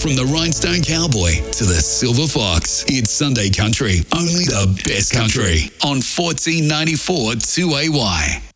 From the Rhinestone Cowboy to the Silver Fox, it's Sunday Country. Only the best country on 1494 2AY.